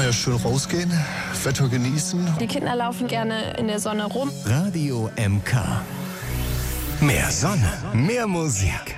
Naja, schön rausgehen, Wetter genießen. Die Kinder laufen gerne in der Sonne rum. Radio MK. Mehr Sonne, mehr Musik.